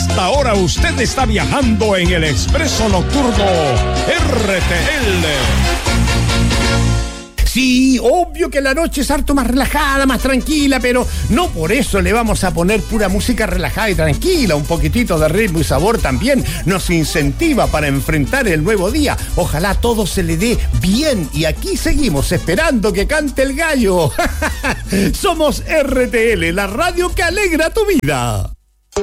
esta hora usted está viajando en el expreso nocturno RTL. Sí, obvio que la noche es harto más relajada, más tranquila, pero no por eso le vamos a poner pura música relajada y tranquila. Un poquitito de ritmo y sabor también nos incentiva para enfrentar el nuevo día. Ojalá todo se le dé bien y aquí seguimos esperando que cante el gallo. Somos RTL, la radio que alegra tu vida.